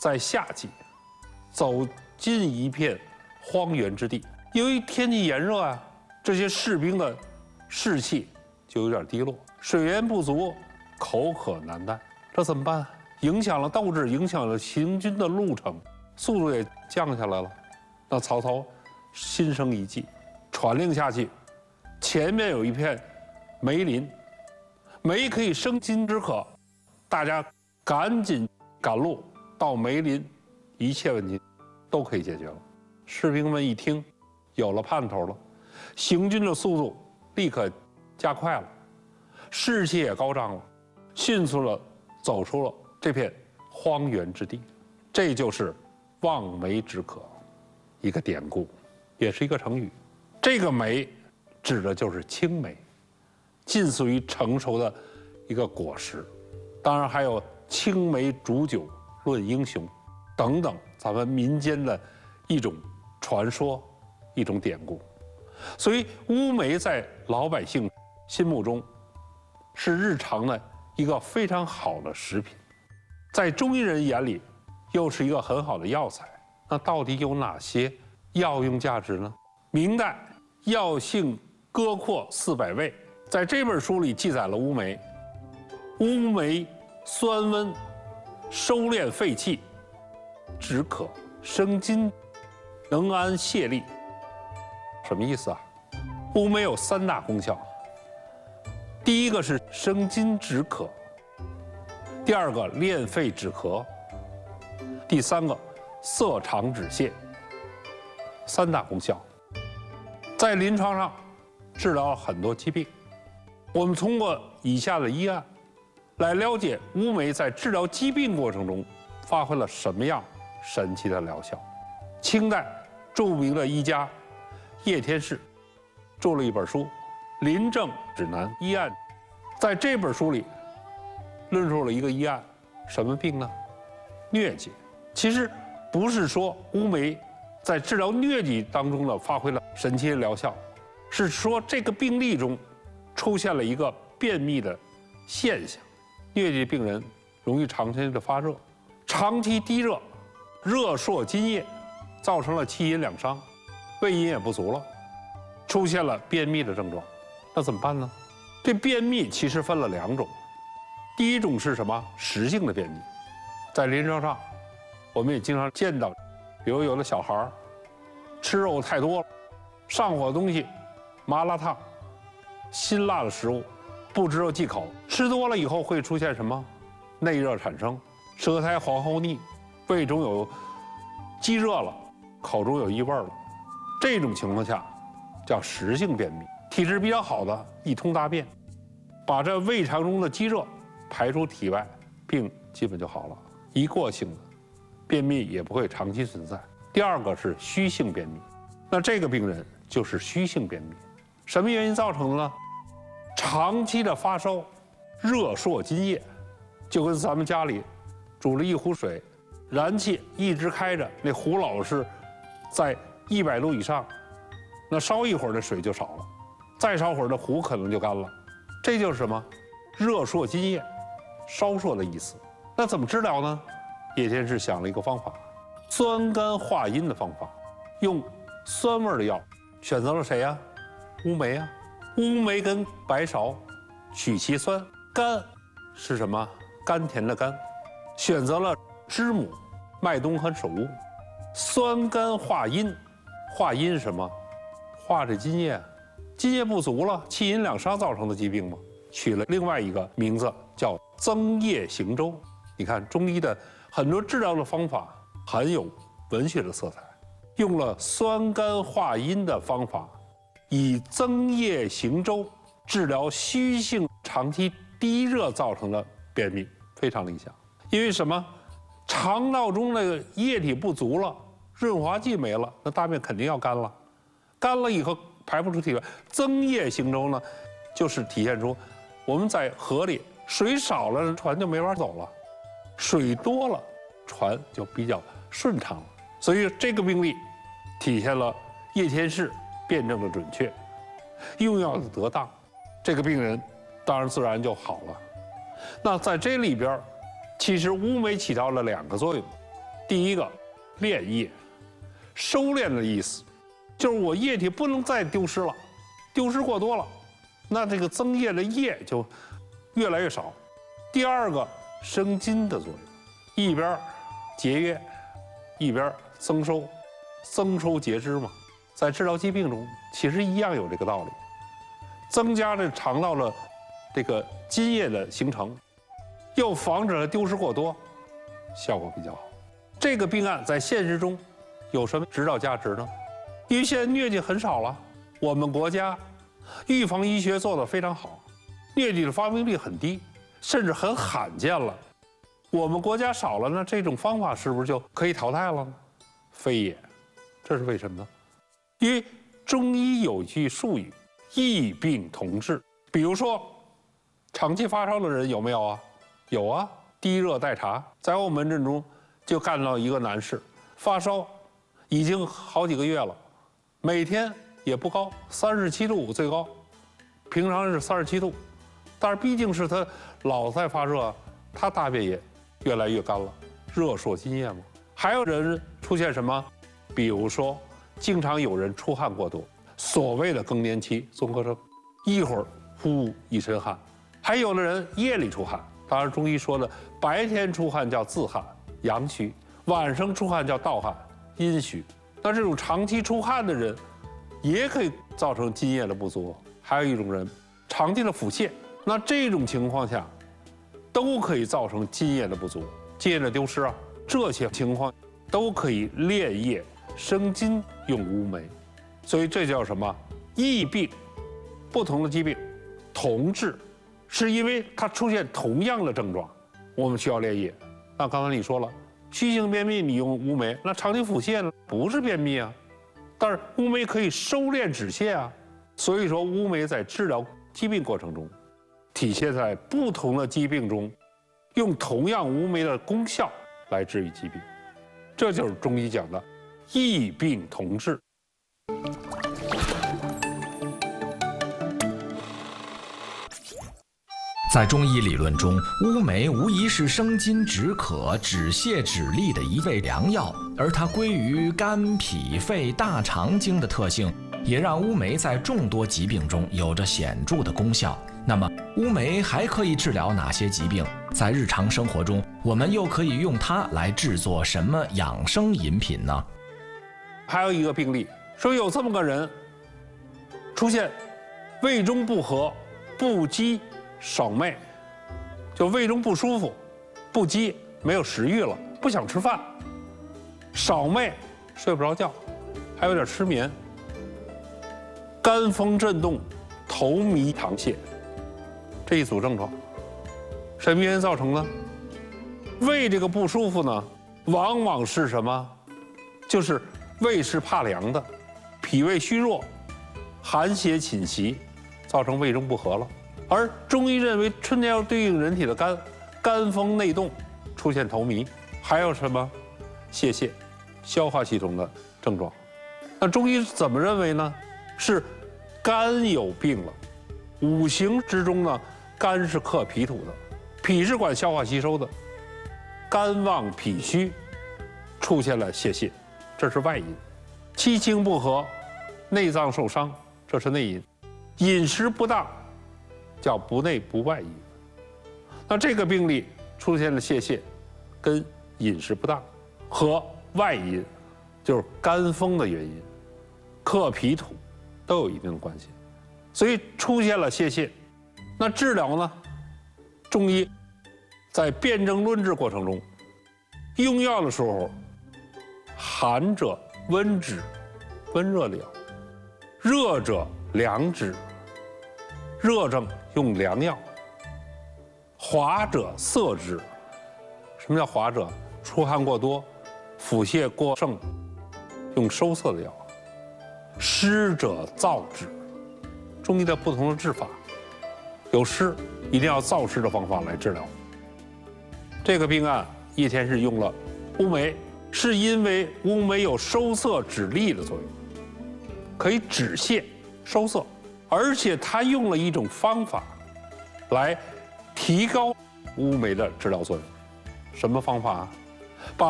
在夏季走进一片荒原之地，由于天气炎热啊，这些士兵的士气就有点低落，水源不足，口渴难耐，这怎么办？影响了斗志，影响了行军的路程，速度也降下来了。那曹操心生一计，传令下去，前面有一片梅林，梅可以生津止渴，大家赶紧赶路到梅林，一切问题都可以解决了。士兵们一听，有了盼头了，行军的速度立刻加快了，士气也高涨了，迅速地走出了这片荒原之地。这就是望梅止渴，一个典故，也是一个成语。这个梅指的就是青梅，近似于成熟的一个果实。当然还有青梅煮酒论英雄等等，咱们民间的一种传说，一种典故。所以乌梅在老百姓心目中是日常的一个非常好的食品，在中医人眼里又是一个很好的药材。那到底有哪些药用价值呢？明代《药性歌括400味》在这本书里记载了乌梅。乌梅酸温，收敛肺气，止渴生津，能安泄痢。什么意思啊？乌梅有3大功效，第一个是生津止渴，第二个练肺止咳，第三个涩肠止泻。3大功效，在临床上治疗了很多疾病。我们通过以下的医案来了解乌梅在治疗疾病过程中发挥了什么样神奇的疗效。清代著名的医家叶天士著了一本书《临症指南医案》，在这本书里论述了一个医案，什么病呢？疟疾。其实不是说乌梅在治疗疟疾当中呢发挥了神奇的疗效，是说这个病例中出现了一个便秘的现象。疟疾病人容易长期的发热，长期低热，热烁津液，造成了气阴两伤，胃阴也不足了，出现了便秘的症状。那怎么办呢？这便秘其实分了2种，第一种是什么？实性的便秘，在临床上我们也经常见到，比如有的小孩吃肉太多了，上火的东西，麻辣烫、辛辣的食物不知道忌口，吃多了以后会出现什么？内热产生，舌苔黄厚腻，胃中有积热了，口中有异味了。这种情况下叫实性便秘。体质比较好的一通大便，把这胃肠中的积热排出体外，病基本就好了。一过性的便秘也不会长期存在。第二个是虚性便秘，那这个病人就是虚性便秘，什么原因造成的呢？长期的发烧，热烁津液，就跟咱们家里煮了一壶水，燃气一直开着，那壶老是在100度以上，那烧一会儿的水就少了，再烧会儿的壶可能就干了。这就是什么？热烁津液，烧烁的意思。那怎么治疗呢？叶天士想了一个方法，酸甘化阴的方法，用酸味的药，选择了谁呀？乌梅啊。乌梅跟白芍，取其酸，甘是什么？甘甜的甘，选择了知母、麦冬和首乌，酸甘化阴。化阴是什么？化这津液，津液不足了，气阴两伤造成的疾病嘛。取了另外一个名字叫增液行舟。你看中医的很多治疗的方法很有文学的色彩，用了酸甘化阴的方法，以增液行舟治疗虚性长期低热造成的便秘，非常理想。因为什么？肠道中的液体不足了，润滑剂没了，那大便肯定要干了，干了以后排不出体外。增液行舟呢，就是体现出我们在河里水少了，船就没法走了，水多了，船就比较顺畅了。所以这个病例体现了叶天士辩证的准确，用药的得当，这个病人当然自然就好了。那在这里边，其实乌梅起到了2个作用， 第一个，炼液，收敛的意思，就是我液体不能再丢失了，丢失过多了，那这个增液的液就越来越少。第二个，生津的作用，一边节约，一边增收节脂嘛，在治疗疾病中其实一样有这个道理，增加这肠道的这个津液的形成，又防止了丢失过多，效果比较好。这个病案在现实中有什么指导价值呢？因为现在疟疾很少了，我们国家预防医学做得非常好，疟疾的发病率很低，甚至很罕见了。我们国家少了呢，这种方法是不是就可以淘汰了呢？非也，这是为什么呢？因为中医有句术语，异病同治。比如说，长期发烧的人有没有啊？有啊，低热代查，在我门诊中就看到一个男士，发烧已经好几个月了，每天也不高，37.5度最高，平常是37度，但是毕竟是他老在发热，他大便也越来越干了，热烁津液嘛。还有人出现什么？比如说，经常有人出汗过多，所谓的更年期综合征，一会儿呼一身汗，还有的人夜里出汗。当然，中医说的白天出汗叫自汗，阳虚；晚上出汗叫盗汗，阴虚。那这种长期出汗的人，也可以造成津液的不足。还有一种人，长期的腹泻，那这种情况下，都可以造成津液的不足、津液的丢失啊。这些情况都可以炼液生津，用乌梅。所以这叫什么？异病，不同的疾病同治。是因为它出现同样的症状，我们需要炼液。那刚才你说了，虚性便秘你用乌梅，那长期腹泻呢？不是便秘啊，但是乌梅可以收敛止泻啊。所以说，乌梅在治疗疾病过程中，体现在不同的疾病中，用同样乌梅的功效来治愈疾病，这就是中医讲的异病同治。 在中医理论中，乌梅无疑是生津止渴、止泻止痢的一味良药，而它归于肝、脾、肺、大肠经的特性，也让乌梅在众多疾病中有着显著的功效。那么，乌梅还可以治疗哪些疾病？在日常生活中，我们又可以用它来制作什么养生饮品呢？ 还有一个病例，说有这么个人，出现胃中不和、不饥、少寐，就胃中不舒服、不饥，没有食欲了，不想吃饭，少寐，睡不着觉，还有点失眠，肝风震动、头迷溏泻，这一组症状，什么原因造成呢？胃这个不舒服呢，往往是什么？就是胃是怕凉的，脾胃虚弱，寒邪侵袭，造成胃中不和了。而中医认为春天要对应人体的肝，肝风内动，出现头迷，还有什么泄泻，消化系统的症状。那中医怎么认为呢？是肝有病了。五行之中呢，肝是克脾土的，脾是管消化吸收的，肝旺脾虚，出现了泄泻，这是外因。七情不和，内脏受伤，这是内因。饮食不当，叫不内不外因。那这个病例出现了泄泻，跟饮食不当和外因，就是肝风的原因，克脾土，都有一定的关系。所以出现了泄泻，那治疗呢？中医在辨证论治过程中，用药的时候，寒者温之，温热疗；热者凉之，热症用凉药；滑者涩之。什么叫滑者？出汗过多、腹泻过盛，用收涩的药；湿者燥之。中医的不同的治法，有湿一定要燥湿的方法来治疗。这个病案叶天士用了乌梅，是因为乌梅有收涩止痢的作用，可以止泻收涩，而且他用了一种方法来提高乌梅的治疗作用。什么方法啊？把